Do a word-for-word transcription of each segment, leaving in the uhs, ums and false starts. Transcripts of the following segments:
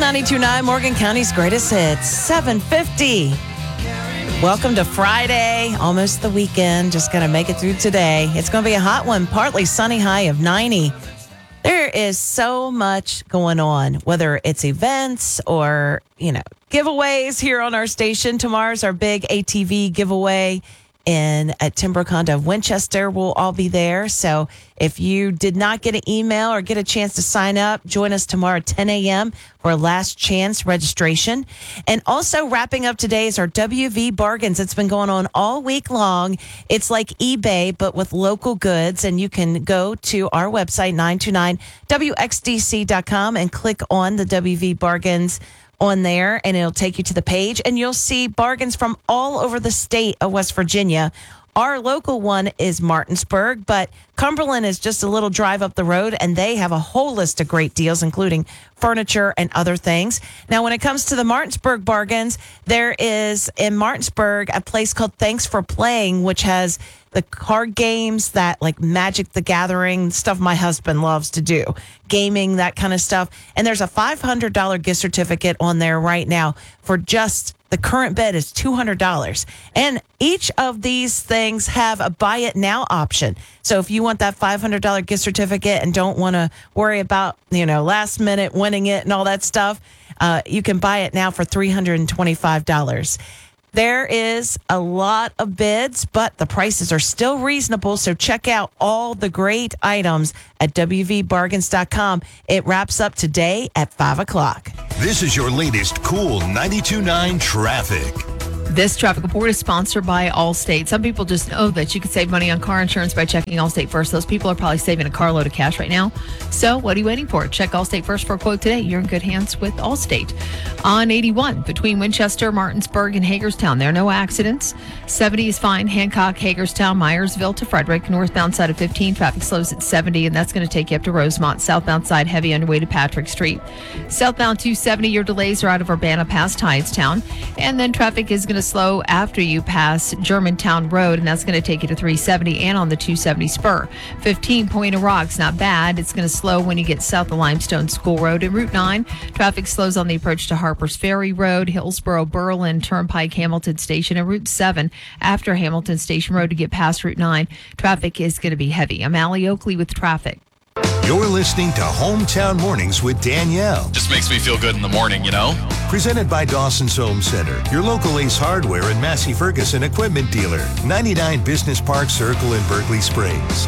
ninety-two point nine, Morgan County's greatest hits, seven fifty. Welcome to Friday, almost the weekend. Just going to make it through today. It's going to be a hot one, partly sunny, high of ninety. There is so much going on, whether it's events or, you know, giveaways here on our station. Tomorrow's our big A T V giveaway in at Timber Condo of Winchester. We'll all be there. So if you did not get an email or get a chance to sign up, join us tomorrow at ten a.m. for last chance registration. And also wrapping up today is our W V Bargains. It's been going on all week long. It's like eBay, but with local goods. And you can go to our website, nine two nine W X D C dot com, and click on the W V Bargains on there, and it'll take you to the page, and you'll see bargains from all over the state of West Virginia. Our local one is Martinsburg, but Cumberland is just a little drive up the road, and they have a whole list of great deals, including furniture and other things. Now, when it comes to the Martinsburg bargains, there is in Martinsburg a place called Thanks for Playing, which has the card games that like Magic the Gathering, stuff my husband loves to do, gaming, that kind of stuff. And there's a five hundred dollars gift certificate on there right now for just the current bid is two hundred dollars. And each of these things have a buy it now option. So if you want that five hundred dollars gift certificate and don't want to worry about, you know, last minute winning it and all that stuff, uh, you can buy it now for three hundred twenty-five dollars. There is a lot of bids, but the prices are still reasonable. So check out all the great items at W V bargains dot com. It wraps up today at five o'clock. This is your latest cool ninety-two point nine traffic. This traffic report is sponsored by Allstate. Some people just know that you can save money on car insurance by checking Allstate First. Those people are probably saving a carload of cash right now. So what are you waiting for? Check Allstate First for a quote today. You're in good hands with Allstate. On eighty-one, between Winchester, Martinsburg, and Hagerstown, there are no accidents. seventy is fine. Hancock, Hagerstown, Myersville to Frederick. Northbound side of fifteen, traffic slows at seventy, and that's going to take you up to Rosemont. Southbound side, heavy underway to Patrick Street. Southbound two seventy, your delays are out of Urbana past Hydestown. And then traffic is going to slow after you pass Germantown Road, and that's going to take you to three seventy and on the two seventy spur. fifteen, Point of Rocks, not bad. It's going to slow when you get south of Limestone School Road. And Route nine, traffic slows on the approach to Harper's Ferry Road, Hillsboro, Berlin, Turnpike, Hamilton Station, and Route seven after Hamilton Station Road to get past Route nine. Traffic is going to be heavy. I'm Allie Oakley with traffic. You're listening to Hometown Mornings with Danielle. Just makes me feel good in the morning, you know? Presented by Dawson's Home Center, your local Ace Hardware and Massey Ferguson equipment dealer. ninety-nine Business Park Circle in Berkeley Springs.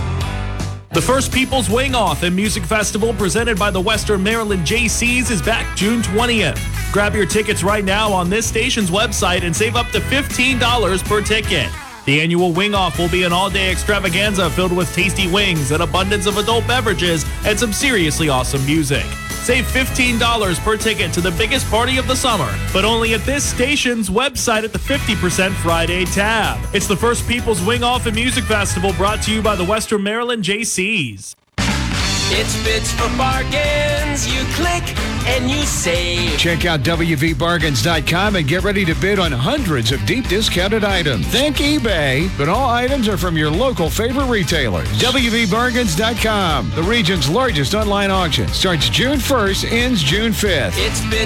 The First People's Wing Off and Music Festival presented by the Western Maryland J Cs is back June twentieth. Grab your tickets right now on this station's website and save up to fifteen dollars per ticket. The annual Wing Off will be an all-day extravaganza filled with tasty wings, an abundance of adult beverages, and some seriously awesome music. Save fifteen dollars per ticket to the biggest party of the summer, but only at this station's website at the fifty percent Friday tab. It's the First People's Wing Off and Music Festival brought to you by the Western Maryland J Cs. It's Bits for Bargains. You click and you save. Check out W V bargains dot com and get ready to bid on hundreds of deep discounted items. Think eBay, but all items are from your local favorite retailers. W V bargains dot com, the region's largest online auction. Starts June first, ends June fifth. It's Bits